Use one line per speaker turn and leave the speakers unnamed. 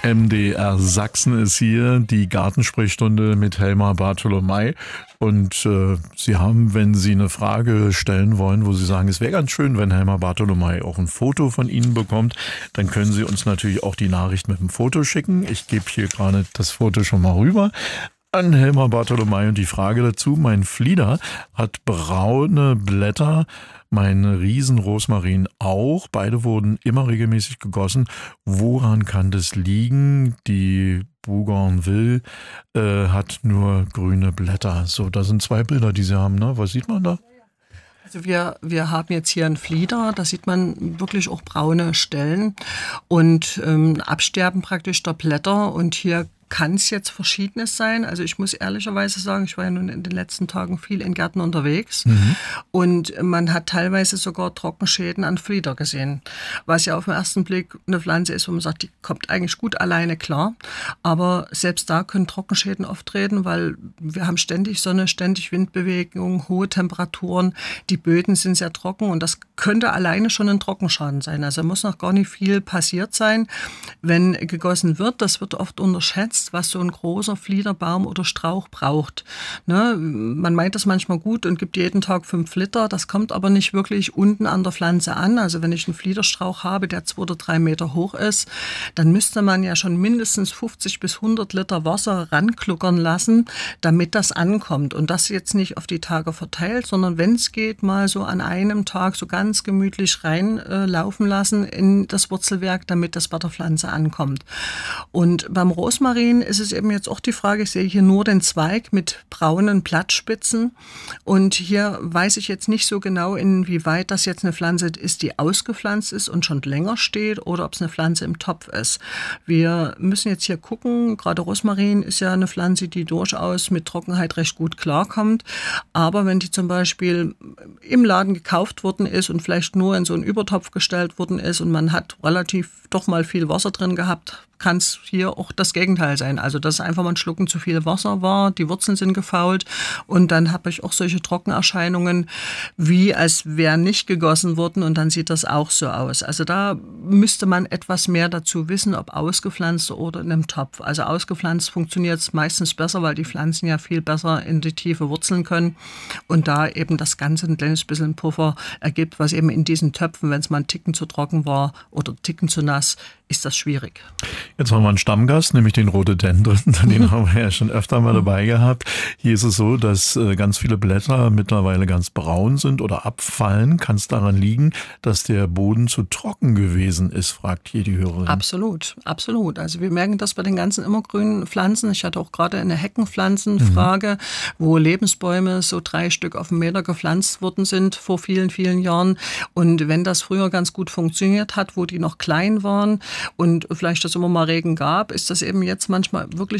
MDR Sachsen ist hier, die Gartensprechstunde mit Helma Bartholomei. Und Sie haben, wenn Sie eine Frage stellen wollen, wo Sie sagen, es wäre ganz schön, wenn Helma Bartholomei auch ein Foto von Ihnen bekommt, dann können Sie uns natürlich auch die Nachricht mit dem Foto schicken. Ich gebe hier gerade das Foto schon mal rüber an Helma Bartholomei und die Frage dazu: Mein Flieder hat braune Blätter, mein Riesenrosmarin auch. Beide wurden immer regelmäßig gegossen. Woran kann das liegen? Die Bougainville hat nur grüne Blätter. So, da sind 2 Bilder, die Sie haben, ne? Was sieht man da?
Also wir haben jetzt hier einen Flieder, da sieht man wirklich auch braune Stellen und Absterben praktisch der Blätter, und hier kann es jetzt Verschiedenes sein. Also ich muss ehrlicherweise sagen, ich war ja nun in den letzten Tagen viel in Gärten unterwegs und man hat teilweise sogar Trockenschäden an Flieder gesehen, was ja auf den ersten Blick eine Pflanze ist, wo man sagt, die kommt eigentlich gut alleine klar, aber selbst da können Trockenschäden auftreten, weil wir haben ständig Sonne, ständig Windbewegung, hohe Temperaturen, die Böden sind sehr trocken und das könnte alleine schon ein Trockenschaden sein. Also muss noch gar nicht viel passiert sein, wenn gegossen wird. Das wird oft unterschätzt, was so ein großer Fliederbaum oder Strauch braucht. Ne? Man meint das manchmal gut und gibt jeden Tag 5 Liter. Das kommt aber nicht wirklich unten an der Pflanze an. Also wenn ich einen Fliederstrauch habe, der 2 oder 3 Meter hoch ist, dann müsste man ja schon mindestens 50 bis 100 Liter Wasser rankluckern lassen, damit das ankommt. Und das jetzt nicht auf die Tage verteilt, sondern wenn es geht, mal so an einem Tag so ganz gemütlich reinlaufen lassen in das Wurzelwerk, damit das bei der Pflanze ankommt. Und beim Rosmarin ist es eben jetzt auch die Frage, ich sehe hier nur den Zweig mit braunen Blattspitzen und hier weiß ich jetzt nicht so genau, inwieweit das jetzt eine Pflanze ist, die ausgepflanzt ist und schon länger steht, oder ob es eine Pflanze im Topf ist. Wir müssen jetzt hier gucken, gerade Rosmarin ist ja eine Pflanze, die durchaus mit Trockenheit recht gut klarkommt, aber wenn die zum Beispiel im Laden gekauft worden ist und vielleicht nur in so einen Übertopf gestellt worden ist und man hat relativ doch mal viel Wasser drin gehabt, kann es hier auch das Gegenteil sein. Also dass einfach mal ein Schlucken zu viel Wasser war, die Wurzeln sind gefault und dann habe ich auch solche Trockenerscheinungen, wie als wäre nicht gegossen worden, und dann sieht das auch so aus. Also da müsste man etwas mehr dazu wissen, ob ausgepflanzt oder in einem Topf. Also ausgepflanzt funktioniert es meistens besser, weil die Pflanzen ja viel besser in die Tiefe wurzeln können und da eben das Ganze ein kleines bisschen Puffer ergibt, was eben in diesen Töpfen, wenn es mal ein Ticken zu trocken war oder ein Ticken zu nass, ist das schwierig.
Jetzt haben wir einen Stammgast, nämlich den Rhododendron. Den haben wir ja schon öfter mal dabei gehabt. Hier ist es so, dass ganz viele Blätter mittlerweile ganz braun sind oder abfallen. Kann es daran liegen, dass der Boden zu trocken gewesen ist, fragt hier die Hörerin.
Absolut, absolut. Also wir merken das bei den ganzen immergrünen Pflanzen. Ich hatte auch gerade eine Heckenpflanzenfrage, wo Lebensbäume so 3 Stück auf 1 Meter gepflanzt worden sind vor vielen, vielen Jahren. Und wenn das früher ganz gut funktioniert hat, wo die noch klein waren und vielleicht das immer mal Regen gab, ist das eben jetzt manchmal wirklich